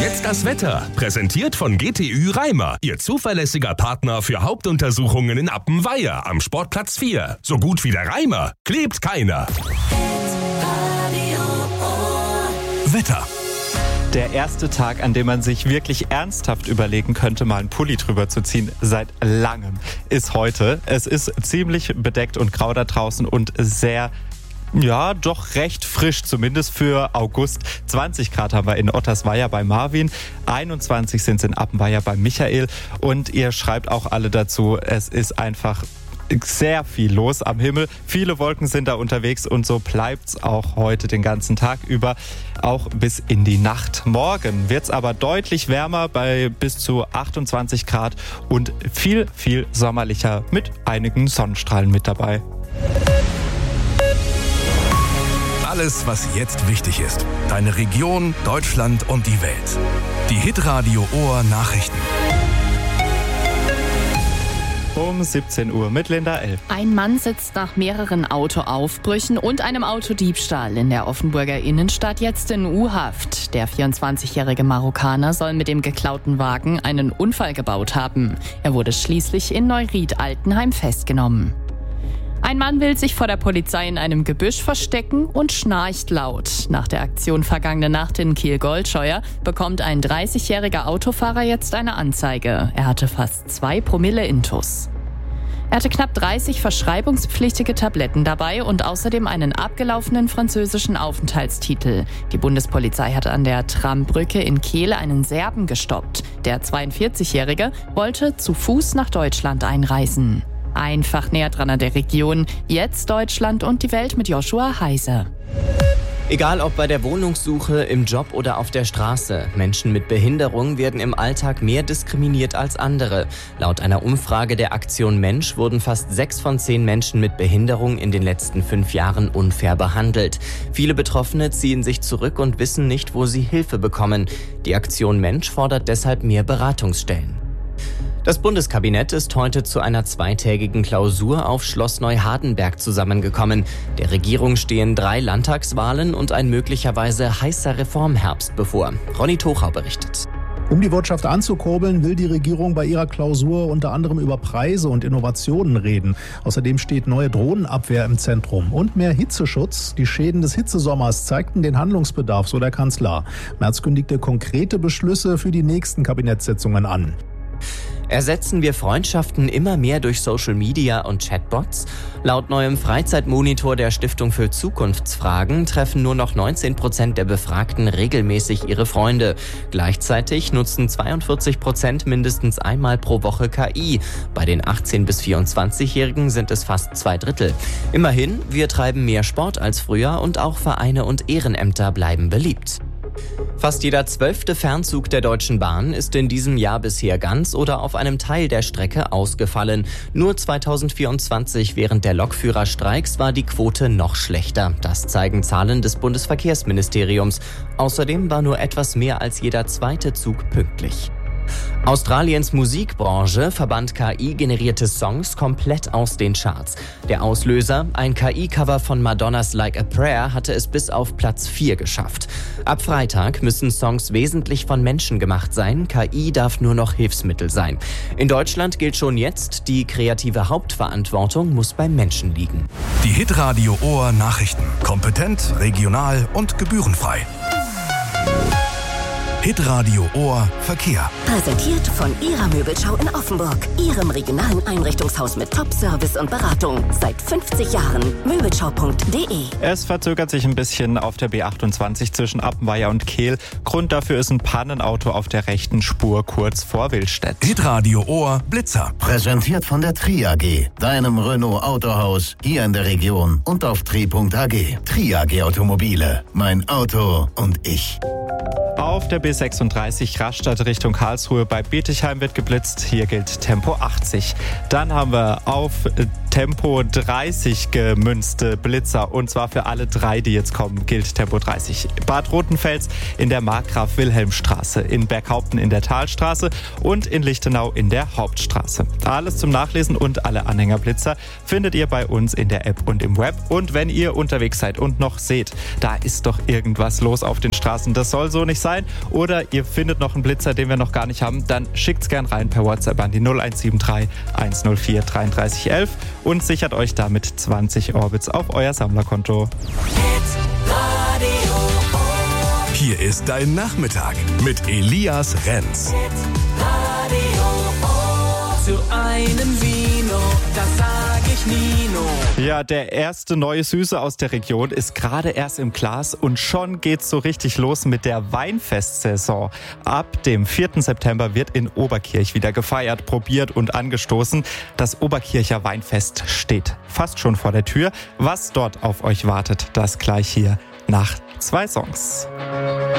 Jetzt das Wetter, präsentiert von GTÜ Reimer, Ihr zuverlässiger Partner für Hauptuntersuchungen in Appenweier am Sportplatz 4. So gut wie der Reimer klebt keiner. Wetter. Der erste Tag, an dem man sich wirklich ernsthaft überlegen könnte, mal einen Pulli drüber zu ziehen, seit langem, ist heute. Es ist ziemlich bedeckt und grau da draußen und sehr, doch recht frisch, zumindest für August. 20 Grad haben wir in Ottersweier bei Marvin, 21 sind es in Appenweier bei Michael und ihr schreibt auch alle dazu, es ist einfach sehr viel los am Himmel. Viele Wolken sind da unterwegs und so bleibt's auch heute den ganzen Tag über, auch bis in die Nacht. Morgen wird's aber deutlich wärmer bei bis zu 28 Grad und viel, viel sommerlicher mit einigen Sonnenstrahlen mit dabei. Alles, was jetzt wichtig ist. Deine Region, Deutschland und die Welt. Die Hitradio Ohr Nachrichten. Um 17 Uhr mit Linda L. Ein Mann sitzt nach mehreren Autoaufbrüchen und einem Autodiebstahl in der Offenburger Innenstadt jetzt in U-Haft. Der 24-jährige Marokkaner soll mit dem geklauten Wagen einen Unfall gebaut haben. Er wurde schließlich in Neuried-Altenheim festgenommen. Ein Mann will sich vor der Polizei in einem Gebüsch verstecken und schnarcht laut. Nach der Aktion vergangene Nacht in Kiel-Goldscheuer bekommt ein 30-jähriger Autofahrer jetzt eine Anzeige. Er hatte fast 2 Promille Intus. Er hatte knapp 30 verschreibungspflichtige Tabletten dabei und außerdem einen abgelaufenen französischen Aufenthaltstitel. Die Bundespolizei hat an der Trambrücke in Kehl einen Serben gestoppt. Der 42-Jährige wollte zu Fuß nach Deutschland einreisen. Einfach näher dran an der Region. Jetzt Deutschland und die Welt mit Joshua Heise. Egal ob bei der Wohnungssuche, im Job oder auf der Straße, Menschen mit Behinderung werden im Alltag mehr diskriminiert als andere. Laut einer Umfrage der Aktion Mensch wurden fast 6 von 10 Menschen mit Behinderung in den letzten 5 Jahren unfair behandelt. Viele Betroffene ziehen sich zurück und wissen nicht, wo sie Hilfe bekommen. Die Aktion Mensch fordert deshalb mehr Beratungsstellen. Das Bundeskabinett ist heute zu einer 2-tägigen Klausur auf Schloss Neuhardenberg zusammengekommen. Der Regierung stehen 3 Landtagswahlen und ein möglicherweise heißer Reformherbst bevor. Ronny Tochau berichtet. Um die Wirtschaft anzukurbeln, will die Regierung bei ihrer Klausur unter anderem über Preise und Innovationen reden. Außerdem steht neue Drohnenabwehr im Zentrum und mehr Hitzeschutz. Die Schäden des Hitzesommers zeigten den Handlungsbedarf, so der Kanzler. Merz kündigte konkrete Beschlüsse für die nächsten Kabinettssitzungen an. Ersetzen wir Freundschaften immer mehr durch Social Media und Chatbots? Laut neuem Freizeitmonitor der Stiftung für Zukunftsfragen treffen nur noch 19% der Befragten regelmäßig ihre Freunde. Gleichzeitig nutzen 42% mindestens einmal pro Woche KI. Bei den 18- bis 24-Jährigen sind es fast 2/3. Immerhin, wir treiben mehr Sport als früher und auch Vereine und Ehrenämter bleiben beliebt. Fast jeder 12. Fernzug der Deutschen Bahn ist in diesem Jahr bisher ganz oder auf einem Teil der Strecke ausgefallen. Nur 2024 während der Lokführerstreiks war die Quote noch schlechter. Das zeigen Zahlen des Bundesverkehrsministeriums. Außerdem war nur etwas mehr als jeder 2. Zug pünktlich. Australiens Musikbranche verbannt KI-generierte Songs komplett aus den Charts. Der Auslöser, ein KI-Cover von Madonnas Like a Prayer, hatte es bis auf Platz 4 geschafft. Ab Freitag müssen Songs wesentlich von Menschen gemacht sein. KI darf nur noch Hilfsmittel sein. In Deutschland gilt schon jetzt, die kreative Hauptverantwortung muss beim Menschen liegen. Die Hitradio Ohr Nachrichten. Kompetent, regional und gebührenfrei. Hitradio Ohr Verkehr. Präsentiert von Ihrer Möbelschau in Offenburg. Ihrem regionalen Einrichtungshaus mit Top-Service und Beratung. Seit 50 Jahren. Möbelschau.de. Es verzögert sich ein bisschen auf der B28 zwischen Appenweier und Kehl. Grund dafür ist ein Pannenauto auf der rechten Spur kurz vor Willstedt. Hitradio Ohr Blitzer. Präsentiert von der Tri AG, deinem Renault Autohaus hier in der Region und auf tri.ag. Tri AG Automobile. Mein Auto und ich. Auf der B36 Rastatt Richtung Karlsruhe bei Bietigheim wird geblitzt. Hier gilt Tempo 80. Dann haben wir auf Tempo 30 gemünzte Blitzer. Und zwar für alle 3, die jetzt kommen, gilt Tempo 30. Bad Rotenfels in der Markgraf-Wilhelm-Straße, in Berghaupten in der Talstraße und in Lichtenau in der Hauptstraße. Alles zum Nachlesen und alle Anhängerblitzer findet ihr bei uns in der App und im Web. Und wenn ihr unterwegs seid und noch seht, da ist doch irgendwas los auf den Straßen, das soll so nicht sein, oder ihr findet noch einen Blitzer, den wir noch gar nicht haben, dann schickt's gern rein per WhatsApp an die 0173 104 3311 und sichert euch damit 20 Orbits auf euer Sammlerkonto. Hier ist dein Nachmittag mit Elias Renz. Zu einem Vino, das sag ich Nino. Ja, der erste neue Süße aus der Region ist gerade erst im Glas und schon geht's so richtig los mit der Weinfestsaison. Ab dem 4. September wird in Oberkirch wieder gefeiert, probiert und angestoßen. Das Oberkircher Weinfest steht fast schon vor der Tür. Was dort auf euch wartet, das gleich hier nach 2 Songs.